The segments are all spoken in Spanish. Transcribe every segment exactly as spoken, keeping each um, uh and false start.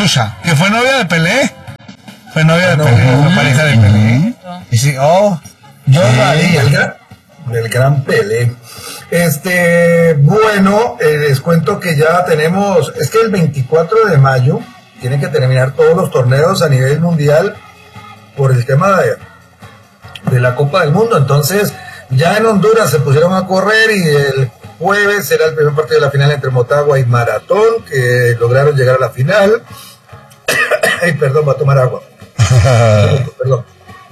Xuxa, que fue novia de Pelé. Fue novia de no, Pelé, no, la pareja de Pelé. Y sí, oh, yo sí, el gran, el gran Pelé. Este, bueno, eh, les cuento que ya tenemos, es que el veinticuatro de mayo tienen que terminar todos los torneos a nivel mundial por el tema de, de la Copa del Mundo. Entonces, ya en Honduras se pusieron a correr y el jueves será el primer partido de la final entre Motagua y Maratón, que lograron llegar a la final. Ay, perdón, va a tomar agua. Perdón, perdón.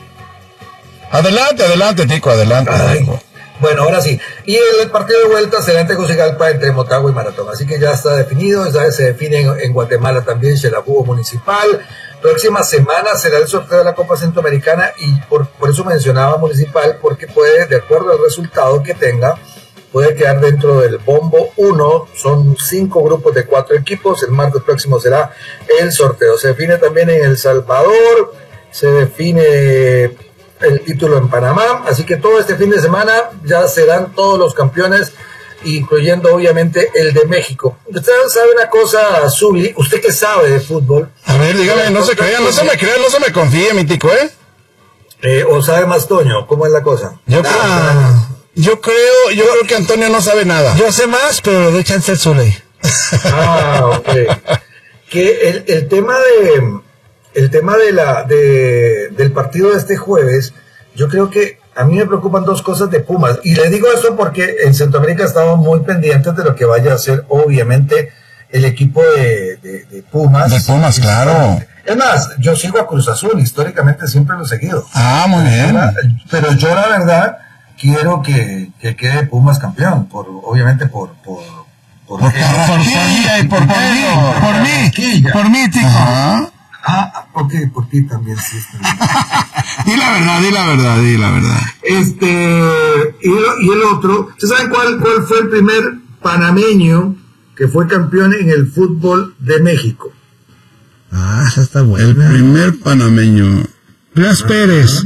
Adelante, adelante, Tico, adelante. Ay, bueno, ahora sí. Y el partido de vuelta será en Tegucigalpa entre Motagua y Maratón. Así que ya está definido. Ya se define en, en Guatemala también Xelajú Municipal. Próxima semana será el sorteo de la Copa Centroamericana y por, por eso mencionaba Municipal, porque puede, de acuerdo al resultado que tenga, puede quedar dentro del bombo uno. Son cinco grupos de cuatro equipos. El martes próximo será el sorteo. Se define también en El Salvador. Se define el título en Panamá, así que todo este fin de semana ya serán todos los campeones, incluyendo obviamente el de México. Usted sabe una cosa, Zuli, usted que sabe de fútbol. A ver, dígame, no se crea, no se me crea, no se me confíe, mi Tico, ¿eh? eh o sabe más Toño, ¿cómo es la cosa? Yo, ah, yo creo, yo creo que Antonio no sabe nada. Yo sé más, pero le doy chance al Zuli. Ah, ok. Que el, el tema de... El tema de la de, del partido de este jueves, yo creo que a mí me preocupan dos cosas de Pumas. Y le digo eso porque en Centroamérica estamos muy pendientes de lo que vaya a hacer, obviamente, el equipo de, de, de Pumas. De Pumas, claro. Es más, yo sigo a Cruz Azul, históricamente siempre lo he seguido. Ah, muy bien. Pero yo la verdad quiero que, que quede Pumas campeón, por obviamente por... por por, por, por, por, por mí, por, por mí, por mí, por mí, Tico. Ajá. Ah, ok, por ti también, sí. Di la verdad, di la verdad, di la verdad. Este, y el, y el otro, ¿ustedes saben cuál, cuál fue el primer panameño que fue campeón en el fútbol de México? Ah, esa está buena. El primer panameño. Blas Pérez.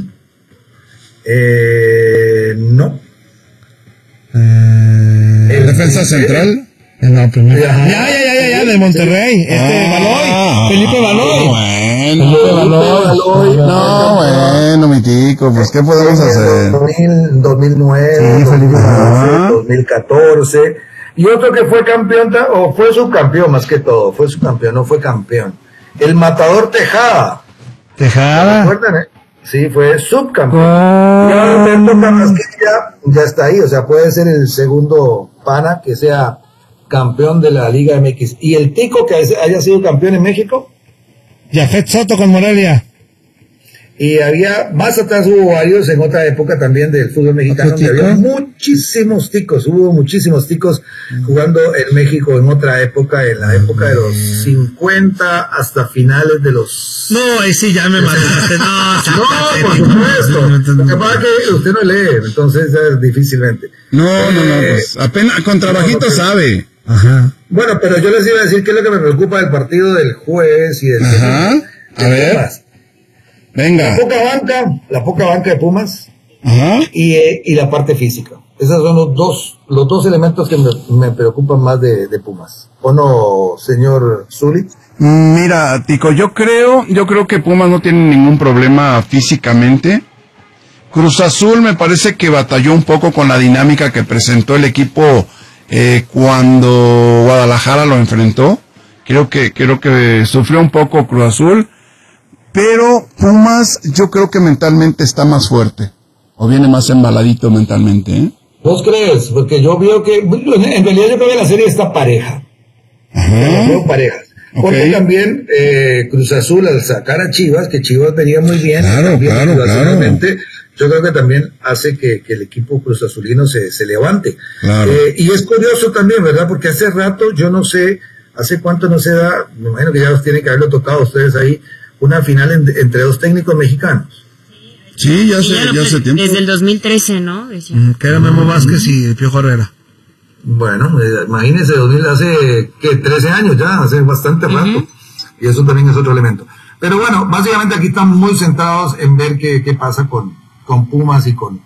Eh, no. Eh, ¿El defensa central? No, primero. Ya, ya, ya, ya, ya, de Monterrey. Este, ah, Baloy. Felipe Baloy. Bueno. Felipe Baloy. No, bueno, mi Tico, pues, ¿qué podemos hacer? dos mil nueve, sí, Felipe Baloy, dos mil catorce. Y otro que fue campeón, o fue subcampeón más que todo, fue subcampeón, no fue campeón. El Matador Tejada. Tejada. ¿Recuerdan, eh? Sí, fue subcampeón. Oh. Y ahora Alberto Carrasquilla ya está ahí, o sea, puede ser el segundo pana que sea campeón de la Liga M X. ¿Y el Tico que haya sido campeón en México? Yafet Soto con Morelia. Y había, más atrás hubo varios en otra época también del fútbol mexicano, donde había muchísimos ticos, hubo muchísimos ticos mm. jugando en México en otra época, en la época de los cincuenta hasta finales de los... No, ahí sí ya me mataste, no, no, por supuesto. Lo que pasa es que usted no lee, entonces es difícilmente. No, eh, no, no, pues apenas con trabajito no, no, sabe. Ajá. Bueno, pero yo les iba a decir qué es lo que me preocupa del partido del jueves y del... Ajá, a ver. Pumas. Venga. La poca banca, la poca banca de Pumas. Ajá. Y, eh, y la parte física. Esos son los dos, los dos elementos que me, me preocupan más de, de Pumas. ¿O no, señor Zuli? Mira, Tico, yo creo, yo creo que Pumas no tiene ningún problema físicamente. Cruz Azul me parece que batalló un poco con la dinámica que presentó el equipo eh, cuando Guadalajara lo enfrentó. Creo que, creo que sufrió un poco Cruz Azul. Pero Pumas yo creo que mentalmente está más fuerte. O viene más embaladito mentalmente, ¿eh? ¿Vos crees? Porque yo veo que... En realidad yo creo que la serie está pareja. Ajá. La veo parejas. Porque okay. también eh, Cruz Azul al sacar a Chivas, que Chivas venía muy bien. Claro, también, claro, claro. Yo creo que también hace que, que el equipo Cruz Azulino se, se levante. Claro. Eh, y es curioso también, ¿verdad? Porque hace rato, yo no sé, hace cuánto no se da, me imagino que ya os tienen que haberlo tocado a ustedes ahí, una final en, entre dos técnicos mexicanos. Sí, ya hace, ya hace tiempo. Desde el dos mil trece, ¿no? Decía. Mm, que era Memo Vázquez y el Piojo Herrera. Bueno, eh, imagínense, dos mil, hace, ¿qué? trece años ya, hace bastante rato. Uh-huh. Y eso también es otro elemento. Pero bueno, básicamente aquí están muy centrados en ver qué, qué pasa con, con Pumas y con,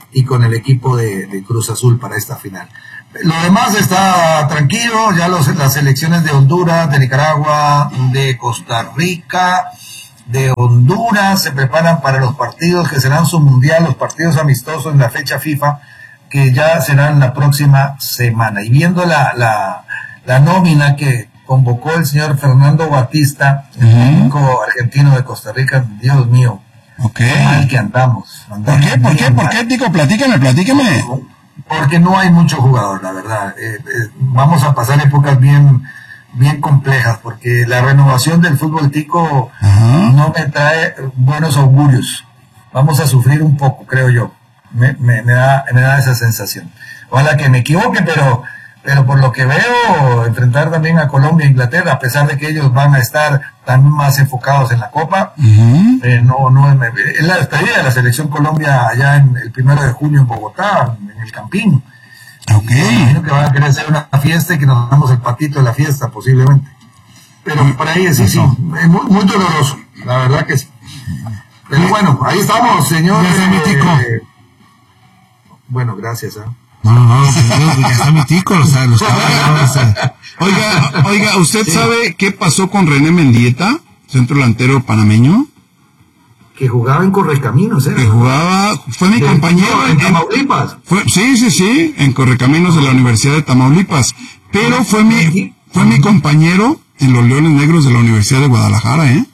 y con el equipo de, de Cruz Azul para esta final. Lo demás está tranquilo, ya los, las selecciones de Honduras, de Nicaragua, de Costa Rica, de Honduras se preparan para los partidos que serán su mundial, los partidos amistosos en la fecha FIFA, que ya serán la próxima semana. Y viendo la, la, la nómina que convocó el señor Fernando Batista, el técnico uh-huh. argentino de Costa Rica, Dios mío, okay. qué mal que andamos. andamos ¿Por qué? ¿Por qué? ¿Por qué, Tico? Platícame, platícame. Porque no hay mucho jugador, la verdad. Eh, eh, vamos a pasar épocas bien bien complejas, porque la renovación del fútbol tico uh-huh. no me trae buenos augurios. Vamos a sufrir un poco, creo yo. Me, me, me, da, me da esa sensación. Ojalá que me equivoque, pero pero por lo que veo, enfrentar también a Colombia e Inglaterra, a pesar de que ellos van a estar también más enfocados en la Copa, uh-huh. eh, no, no es, es la despedida de la selección Colombia allá en el primero de junio en Bogotá, en el Campín. Ok. Imagino que van a querer hacer una fiesta y que nos damos el patito de la fiesta, posiblemente. Pero por ahí sí, sí, es muy, muy doloroso, la verdad que sí. Pero bueno, ahí estamos, señor. Ya está mi tico. Eh, bueno, gracias. ¿eh? No, no, no, ya está mi tico, los, los caballos. Oiga, oiga, ¿usted sí. sabe qué pasó con René Mendieta, centro delantero panameño? Que jugaba en Correcaminos, ¿eh? Que jugaba, fue mi de, compañero en, en Tamaulipas. Fue, sí, sí, sí, en Correcaminos de la Universidad de Tamaulipas. Pero fue mi, fue mi compañero en los Leones Negros de la Universidad de Guadalajara, ¿eh?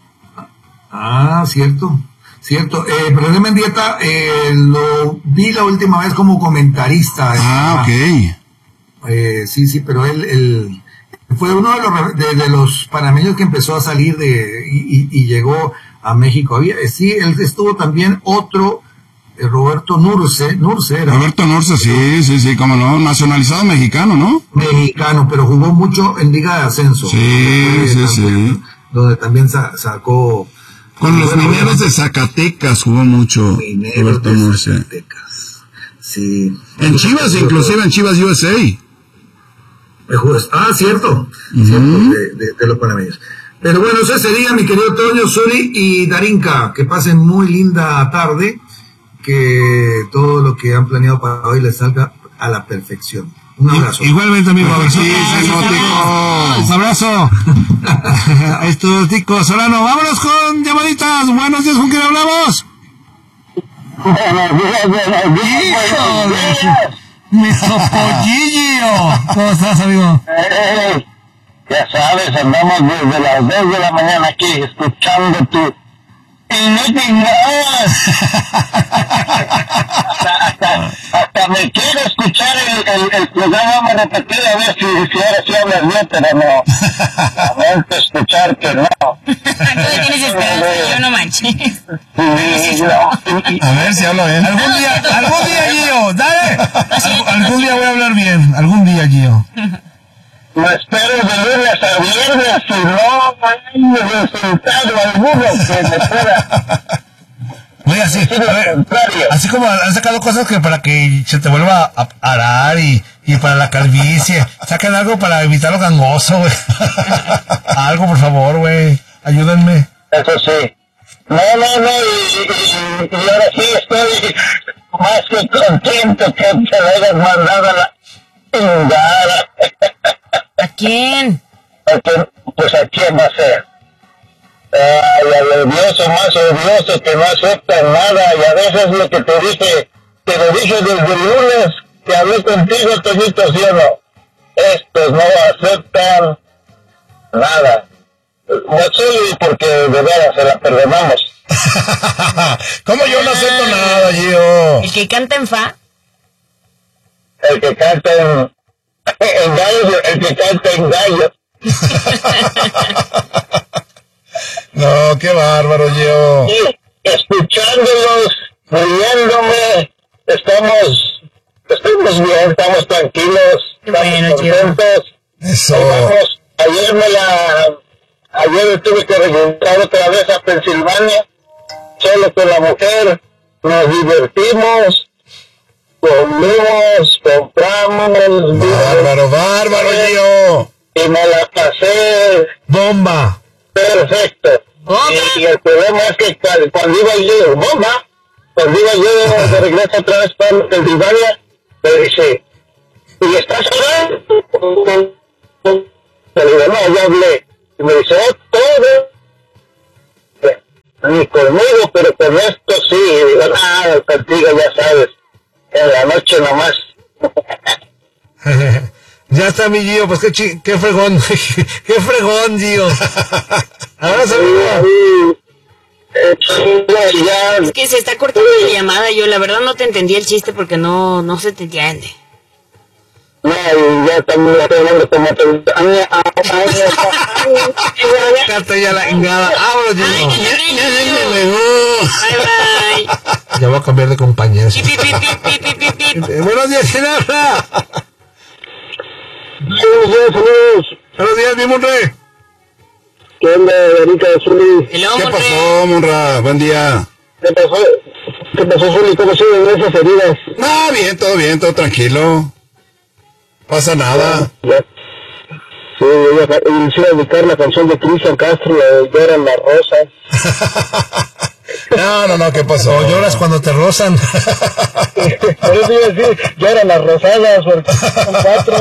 Ah, cierto, cierto. Eh, René Mendieta eh, lo vi la última vez como comentarista. Ah, ok. Eh, sí, sí, pero él, él fue uno de los, de, de los panameños que empezó a salir de y, y, y llegó a México. Había, sí, él estuvo también otro, eh, Roberto Nurce, Nurce era. Roberto Nurce, sí, sí, sí, cómo no, nacionalizado mexicano, ¿no? Mexicano, pero jugó mucho en Liga de Ascenso. Sí, sí, también, sí. Donde también sa- sacó... Con los bueno, Mineros de Zacatecas jugó mucho Mineros Roberto de Nurce. Zacatecas. Sí. En Chivas, inclusive en Chivas U S A. Ah, cierto, Uh-huh. cierto, de, de, de los panameños. Pero bueno, eso sería, mi querido Toño, Zuli y Darinka. Que pasen muy linda tarde. Que todo lo que han planeado para hoy les salga a la perfección. Un abrazo. Igualmente, amigo. Abrazo. Sí, sí, no, Un abrazo. Esto es Tico Solano. Vámonos con llamaditas. Buenos días, ¿con quién hablamos? Buenos días, buenos días, buenos días. Mi sopollillo. ¿Cómo estás, amigo? Hey, ya sabes, andamos desde las dos de la mañana aquí escuchando tu inutilidad. hasta, hasta, hasta me quiero escuchar el, el, el programa repetir a ver si, si ahora sí hablas bien, pero no. Lamento escuchar que no. Tú tienes esperanza, yo no manches. Sí, no. A ver si habla bien. Algún día, algún día, Gio, dale. Algún, algún día voy a hablar bien. Algún día, Gio. Me espero de lunes a viernes, si no hay resultado alguno que me pueda. Oye, así, a ver, así como han sacado cosas que para que se te vuelva a arar y, y para la calvicie, saquen algo para evitar lo gangoso, güey. Algo, por favor, güey, ayúdenme. Eso sí. No, no, no, y, y, y, y ahora sí estoy más que contento que te lo hayas mandado a la chingada. ¿A quién? Porque, pues a quién va a ser. Ay, al odioso, más odioso, que no acepta nada, y a veces lo que te dije, te lo dije desde el lunes que hablé contigo, Toñito, ¿sí o no? Estos no aceptan nada. No sé, porque de veras se la perdonamos. ¿Cómo yo no acepto nada, Gio? ¿El que canta en fa? El que canta en, en gallo, el que canta en gallo. No, qué bárbaro, Gio. Sí, escuchándolos, riéndome, estamos, estamos bien, estamos tranquilos, estamos Bueno, contentos. Eso. Vamos, ayer me la, ayer tuve que regresar otra vez a Pensilvania, solo con la mujer, nos divertimos, comimos, compramos. Bárbaro, bárbaro, Gio. Y me la pasé Bomba. perfecto. Y, y el problema es que cuando iba yo, bomba, Pues digo, yo de regreso otra vez para el Pensilvania, me dice, ¿y estás hablando? Le digo, no, ya hablé. Y me dice, oh, todo. Ni conmigo, pero con esto sí. Y digo, nada, contigo ya sabes. En la noche nomás. Ya está mi Gio, pues qué, chi qué fregón, qué fregón, Gio. Ahora saludo. Es que se está cortando la llamada. Yo la verdad no te entendí el chiste porque no, no se te entiende. No, y ya también estoy hablando como te... Cata ya la engada. Ahora, Gio. Bye, bye. Ya voy a cambiar de compañeros. Pi, pi, pi, pi, pi, pi, pi. Eh, Buenos días, ¿quién habla? Saludos. Buenos días, mi Monre. ¿Qué onda, Erika Zuli? Hello, ¿Qué Monre. pasó, Monra? Buen día. ¿Qué pasó? ¿Qué pasó, Zuli? ¿Cómo siguen esas heridas? Ah, bien, todo bien, todo tranquilo. Pasa nada. Ya. Sí, yo iba a dedicar la canción de Cristian Castro, la de Lloran las Rosas. No, no, no, ¿qué pasó? O lloras cuando te rozan. Por eso iba a decir, Lloran las Rosadas, porque son cuatro.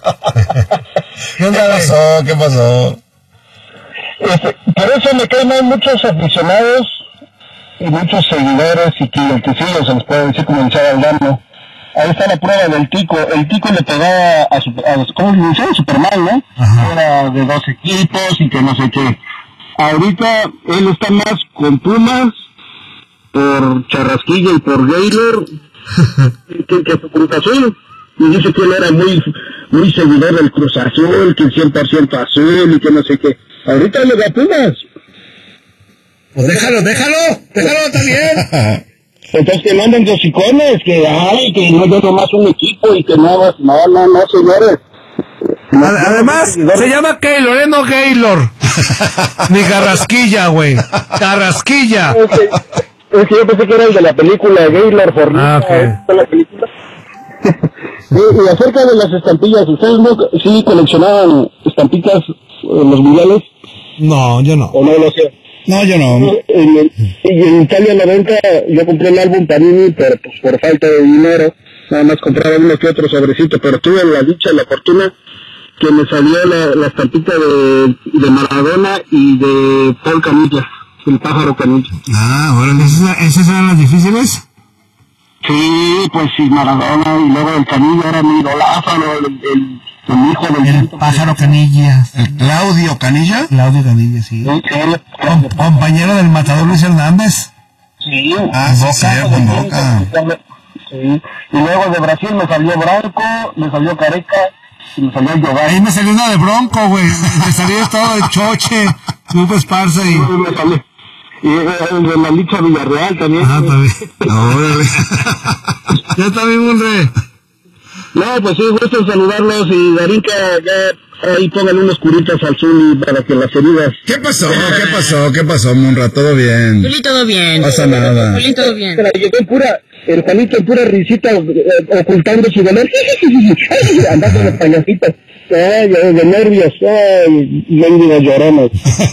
¿Qué onda, ¿Qué güey? pasó? ¿Qué pasó? Este, por eso me caen mal muchos aficionados y muchos seguidores y clientecillos, se les puede decir como el Chava Aldano. Ahí está la prueba del Tico. El Tico le pegaba a, su, a los, ¿cómo le decían? Superman, ¿no? Ajá. Era de dos equipos y que no sé qué. Ahorita él está más con Pumas por Charrasquilla y por Gaylor que, que por Cruz Azul. Y dice que él era muy muy seguidor del Cruz Azul, que cien por ciento azul y que no sé qué. Ahorita le da Pumas. Pues déjalo, déjalo, déjalo también. Entonces que no anden de hocicones, que ay, que no yo nomás un equipo y que no, no, no, no, señores. No, Ad- Además, no, se llama Gaylor, ¿eh? No Gaylor. Ni Carrasquilla, güey. Carrasquilla. Es que, es que yo pensé que era el de la película Gaylor Fornita. Ah, ok. ¿Es de la película? y, y acerca de las estampillas, ¿ustedes no sí coleccionaban estampitas en los mundiales? No, yo no. ¿O no lo sé? No, yo no. En, el- y en Italia noventa yo compré el álbum Panini, pero pues por falta de dinero, nada más compraba uno que otro sobrecito, pero tuve la dicha y la fortuna que me salió la, la estampita de, de Maradona y de Paul Canilla, el pájaro Canilla. Ah, órale, ¿esas, esas eran las difíciles? Sí, pues sí, Maradona y luego el Canilla era mi idolazo, ¿no? el, el, el hijo del El pájaro Canilla. ¿El Claudio Canilla? Claudio Canilla, sí. Sí, él- Com- compañero del matador Luis Hernández. sí, Ah, sí, cierto, en Boca. sí. Y luego de Brasil me salió Branco, me salió Careca y me salió Giovanni. Ahí me salió una de Bronco, güey. Me salió todo de Choche, Lupe Esparza y... Me salió. Y eh, el de la Licha Villarreal también. Ah, también. Órale. Ya está mi Monre. No, pues sí, gusto en saludarlos y Darinka, ya ahí pongan unos curitas al Zuli para que las heridas... ¿Qué pasó? ¿Qué pasó? ¿Qué pasó, Monra? ¿Todo bien? Juli, todo bien. No pasa nada. Juli, todo bien. Se la llevó en pura, el Juanito en pura risita, eh, ocultando su dolor. Andando con los payasitos. Ay, de nervios, ay, mendigos llorones.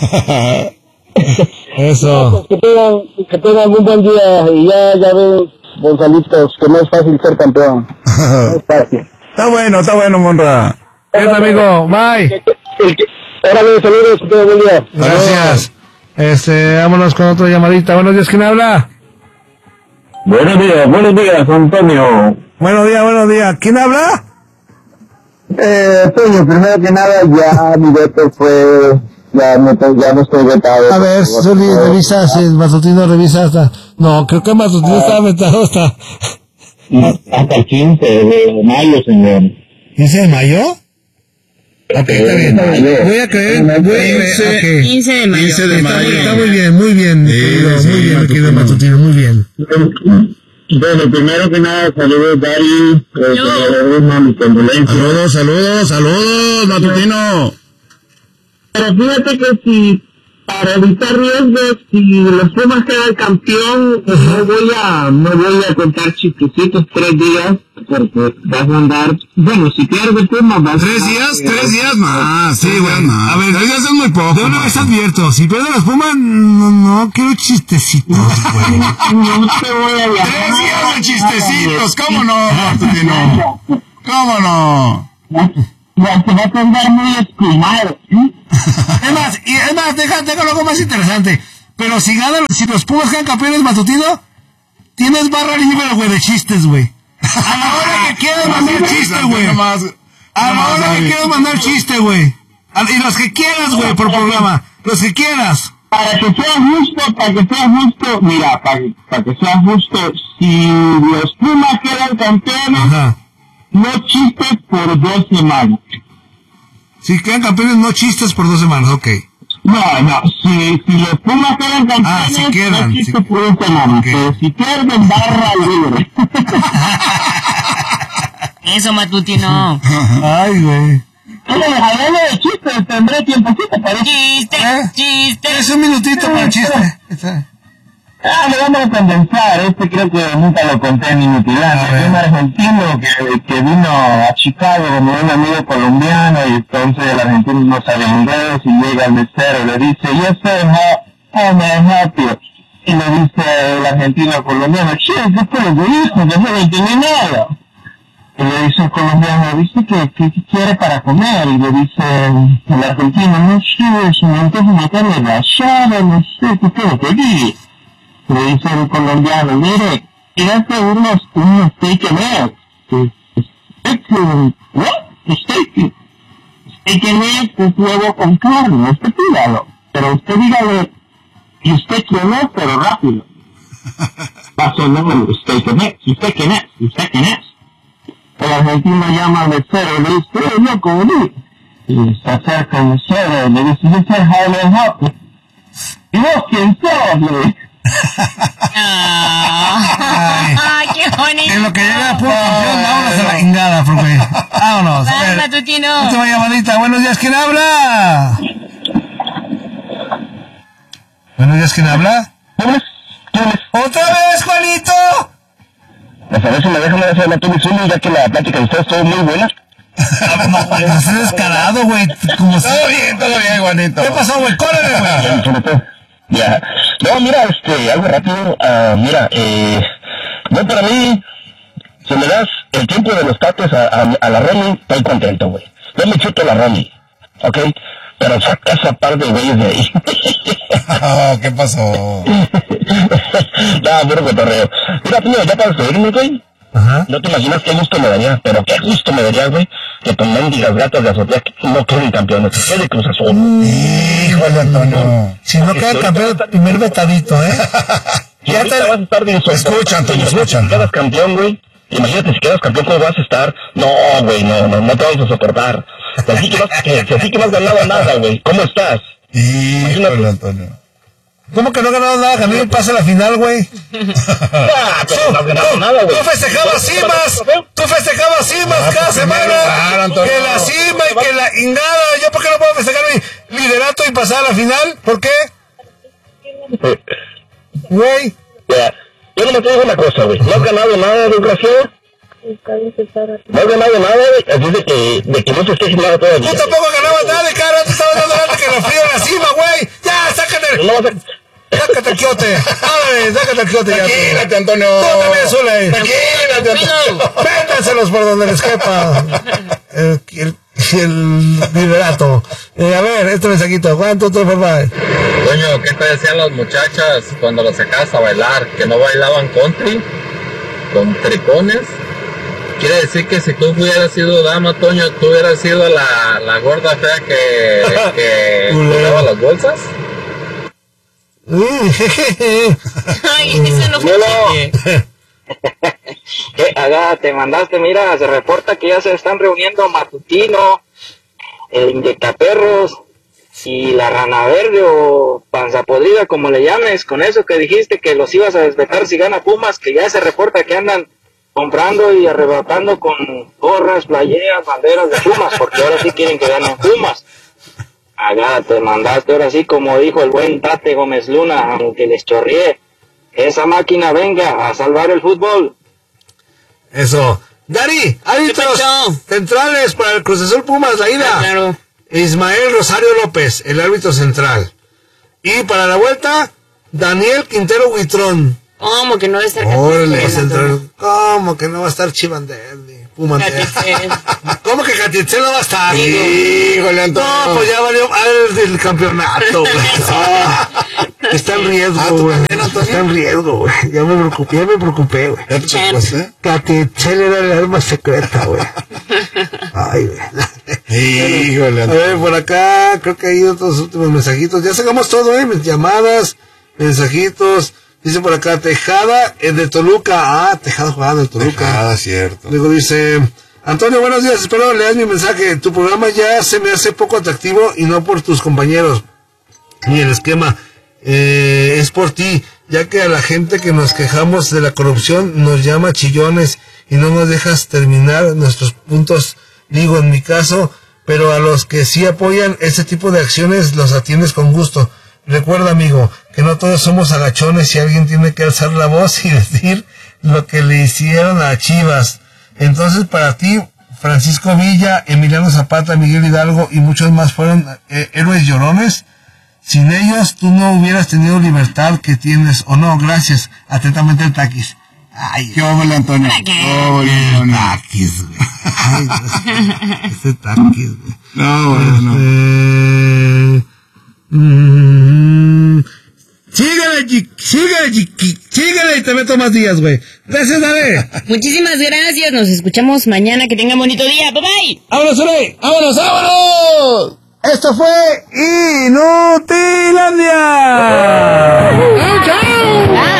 Eso. Que tengan, que tengan un buen día y ya, ya ven, Gonzalitos, que no es fácil ser campeón. No es fácil. Está bueno, está bueno, Monra. ¿Qué tal, amigo? Bye. El que- Órale, saludos, que tengan buen día. Gracias. Este, vámonos con otra llamadita. Buenos días, ¿quién habla? Buenos días, buenos días, Antonio. Buenos días, buenos días. ¿Quién habla? Eh, Antonio, primero que nada, ya mi veto fue, ya no, ya no estoy vetado. A ver, Zuli, revisa, si el matutino revisa hasta... No, creo que el matutino estaba vetado hasta... Hasta el quince de mayo, señor. ¿quince de mayo? Ok, está bien. Voy a creer, voy a creer. ok. quince de mayo. quince de Está muy, mayo. está muy bien, muy bien, mi Sí, querido, sí, muy bien, mi querido matutino. matutino, muy bien. Bueno, primero que nada, saludos, Dari. Eh, mi condolencia. Saludos, saludos, saludos, Matutino. Pero fíjate que si para evitar riesgos, si los Pumas quedan campeón, no voy a, no voy a contar chistecitos tres días, porque vas a andar, bueno, si pierdes Pumas, vas a Tres días, tres días más, sí, güey. A ver, tres días es muy poco. De una vez advierto, si pierden las Pumas, no, no quiero chistecitos, güey. no te voy a llamar. Tres días de chistecitos, ¿cómo no, Martino? ¿Cómo no? Ya te va a andar muy escumado, ¿sí? Es más, y es más, deja, déjalo algo más interesante. Pero si ganan, si los Pumas quedan campeones matutino, tienes barra libre, güey, de chistes, güey. A la hora que quieras mandar chiste, güey. A la hora que quieras mandar chiste, güey. Y los que quieras, güey, por programa. Los que quieras. Para que sea justo, para que sea justo, mira, para, para que sea justo, si los Pumas quedan campeones, Ajá. no chistes por dos semanas. Si quedan campeones, no chistes por dos semanas, ok. No, no, si, si los Pumas quedan campeones, Ah, si quedan, no chistes si- por dos semanas, ok. pero si pierden, barra libre. Eso, matutino. Ay, güey. Oye, hablando de chistes, tendré tiempecito para eso. Chiste, chiste. Es un minutito para el chiste. Ah, le vamos a condensar, este creo que nunca lo conté en Inutilano. A ver. Es un argentino que, que vino a Chicago con un amigo colombiano y entonces el argentino no sabe inglés y llega al mesero y le dice, yes sir, how, how may I help you? Y le dice el argentino colombiano, che, ¿qué fue lo que dijo? Yo no entendí nada. Y le dice el colombiano, dice que, que, que quiere para comer, y le dice el argentino, no sé, si me antoja una carne rallada, no sé, ¿qué puedo pedir? Le dice el colombiano, mire, fíjate unos, unos steak and eggs. Steak and, ¿what? Steak. Steak and eggs es huevo con carne, usted pídalo. Pero usted dígale, y usted quién es, pero rápido. Va a sonar steak and eggs, steak and eggs, steak and eggs. El argentino llama al mesero y le dice, ¡eh, loco, vení! Y se acerca al mesero y le dice, yo soy Harlem Hop. ¿Y vos quién sos? Le dice. Ay, ay, qué bonito. En lo que llega puro campeón, vámonos a la ingada, profe. Vámonos. A Bye, ver, matutino. última llamadita. Buenos días, ¿quién habla? Buenos días, ¿quién habla? ¿Otra vez, Juanito? Pues a ver si me dejan hacer la tuya solo, ya que la plática de ustedes estuvo muy buena. No, güey, estás descarado, güey. Como si... Todo bien, todo bien, Juanito. ¿Qué pasó, güey? Córrele, güey. Sobre todo. Ya. No, mira, este, algo rápido. Uh, mira, eh, no, para mí, si me das el tiempo de los tates a, a, a la Romy, estoy contento, güey. Yo me chuto la Romy, ¿ok? Pero saca esa par de güeyes de ahí. Oh, ¿qué pasó? No, puro cotorreo. Mira, tío, ya para despedirme, güey. Ajá. No te imaginas qué gusto me daría, pero qué gusto me daría, güey, que con mendigas gatas de azotea que no queden campeones, que quede Cruz Azul. Híjole, Antonio. Si no queda campeón, primer vetadito, ¿eh? Y ahorita vas a estar bien insoportable. Escucha, Antonio, Imagínate escucha. Si quedas campeón, güey. Imagínate si quedas campeón, ¿cómo vas a estar? No, güey, no, no, no te vamos a soportar. Si así que no, que, si así que no has ganado nada, güey. ¿Cómo estás? Híjole, Antonio. ¿Cómo que no ganado nada? Gané el pase a la final, güey. Ah, pero no has ganado nada, güey. Tú festejabas cimas, tú festejabas cimas Ah, cada pues, semana. claro, Antonio. Que la cima y que la ingada. ¿Yo por qué no puedo festejar mi liderato y pasar a la final? ¿Por qué? Güey. Ya, yo no me te digo una cosa, güey. No has ganado nada, desgraciado. No has ganado nada, güey. Así es de que, de que no te estés nada todavía. Tú tampoco ganabas nada de cara. Te estabas dando nada que la frío en la cima, güey. Ya, sácate. No vas a... Sácate el quiote. Ándale, sácate el quiote ya. Tranquilate, Antonio. Tú también, Zule. Tranquilate, Antonio. Véndanselos por donde les quepa. El, el, el liderato. Eh, a ver, este mensajito. ¿Cuánto otro papá? Coño, ¿qué te decían las muchachas cuando las sacabas a bailar? ¿Que no bailaban country? ¿Con tricones? Quiere decir que si tú hubieras sido dama, Toño, tú hubieras sido la, la gorda fea que, que colgaba las bolsas. Ay, eso no fue chiste. ¿Qué? Haga, te mandaste, mira, se reporta que ya se están reuniendo Matutino, el Inyectaperros y la Rana Verde o Panza Podrida, como le llames, con eso que dijiste que los ibas a desvetar si gana Pumas, que ya se reporta que andan comprando y arrebatando con gorras, playeras, banderas de Pumas, porque ahora sí quieren que ganen Pumas. Acá te mandaste ahora sí, como dijo el buen Tate Gómez Luna, aunque les chorrié. Esa máquina venga a salvar el fútbol. Eso. Gary, árbitros centrales para el Cruz Azul Pumas, la ida. Ah, claro. Ismael Rosario López, el árbitro central. Y para la vuelta, Daniel Quintero Huitrón. ¿Cómo que no va a estar Órale, Catiche, central. Antonio? ¿Cómo que no va a estar Chivandelli? Pumantel. Catiche. ¿Cómo que Catiche no va a estar? Híjole, Antonio. No, pues ya valió madre del campeonato, güey. Ah, está en riesgo, güey. Está en riesgo, güey. Ya me preocupé, ya me preocupé, güey. ¿Ya te preocupaste? Catichel era el arma secreta, güey. Ay, güey. Híjole, A Antonio. ver, por acá, creo que hay otros últimos mensajitos. Ya sacamos todo, ¿eh? Llamadas, mensajitos. Dice por acá, Tejada, el de Toluca. Ah, Tejada jugando en Toluca. Ah, cierto. Luego dice, Antonio, buenos días, espero leas mi mensaje. Tu programa ya se me hace poco atractivo y no por tus compañeros, ni el esquema. Eh, es por ti, ya que a la gente que nos quejamos de la corrupción nos llama chillones y no nos dejas terminar nuestros puntos, digo en mi caso, pero a los que sí apoyan ese tipo de acciones los atiendes con gusto. Recuerda, amigo, que no todos somos agachones y alguien tiene que alzar la voz y decir lo que le hicieron a Chivas. Entonces, para ti, Francisco Villa, Emiliano Zapata, Miguel Hidalgo y muchos más fueron eh, héroes llorones. Sin ellos, tú no hubieras tenido libertad que tienes, o no. Gracias. Atentamente, el Taquis. Ay, ¿Qué vamos, Antonio? Oh, el Taquis, güey. Ay, ese Taquis, güey. No, bueno, no. Eh, mm, síguele, G- síguele, G- síguele y te meto más días, güey. Gracias, dale. Muchísimas gracias. Nos escuchamos mañana. Que tengan bonito día. Bye bye. ¡Vámonos, Ure! ¡Vámonos, vámonos! Esto fue Inutilandia. Bye.